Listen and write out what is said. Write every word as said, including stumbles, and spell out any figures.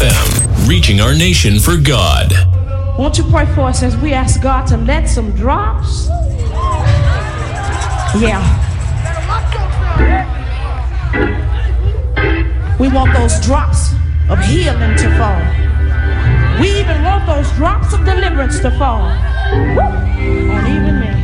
M, reaching our nation for God. Won't you pray for us as we ask God to let some drops? Yeah. We want those drops of healing to fall. We even want those drops of deliverance to fall on even me.